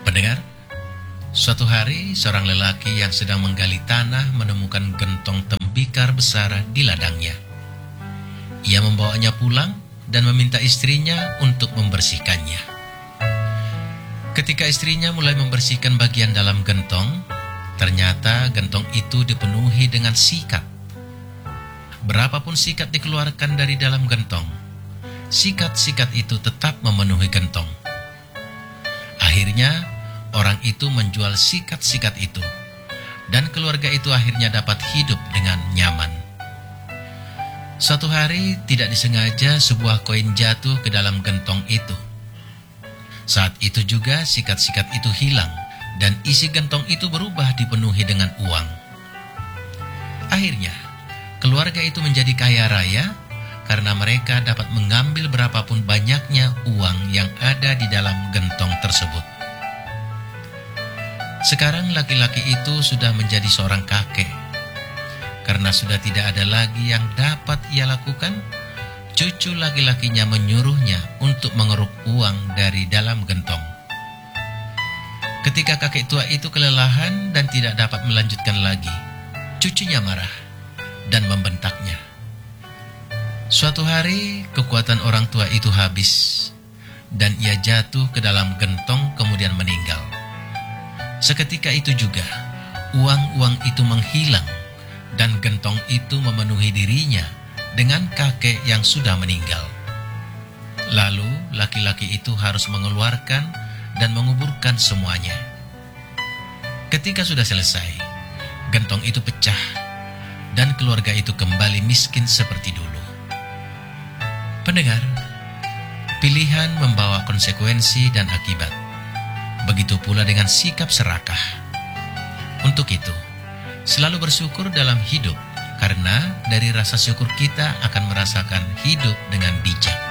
Pendengar, suatu hari seorang lelaki yang sedang menggali tanah menemukan gentong tembikar besar di ladangnya. Ia membawanya pulang dan meminta istrinya untuk membersihkannya. Ketika istrinya mulai membersihkan bagian dalam gentong, ternyata gentong itu dipenuhi dengan sikat. Berapapun sikat dikeluarkan dari dalam gentong, sikat-sikat itu tetap memenuhi gentong. Akhirnya, orang itu menjual sikat-sikat itu, dan keluarga itu akhirnya dapat hidup dengan nyaman. Suatu hari, tidak disengaja sebuah koin jatuh ke dalam gentong itu. Saat itu juga sikat-sikat itu hilang, dan isi gentong itu berubah dipenuhi dengan uang. Akhirnya, keluarga itu menjadi kaya raya karena mereka dapat mengambil berapapun banyaknya uang yang ada di dalam gentong tersebut. Sekarang laki-laki itu sudah menjadi seorang kakek. Karena sudah tidak ada lagi yang dapat ia lakukan, cucu laki-lakinya menyuruhnya untuk mengeruk uang dari dalam gentong. Ketika kakek tua itu kelelahan dan tidak dapat melanjutkan lagi, cucunya marah dan membentaknya. Suatu hari, kekuatan orang tua itu habis, dan ia jatuh ke dalam gentong kemudian meninggal. Seketika itu juga, uang-uang itu menghilang, dan gentong itu memenuhi dirinya dengan kakek yang sudah meninggal. Lalu, laki-laki itu harus mengeluarkan dan menguburkan semuanya. Ketika sudah selesai, gentong itu pecah, dan keluarga itu kembali miskin seperti dulu. Pendengar, pilihan membawa konsekuensi dan akibat. Begitu pula dengan sikap serakah. Untuk itu, selalu bersyukur dalam hidup, karena dari rasa syukur kita akan merasakan hidup dengan bijak.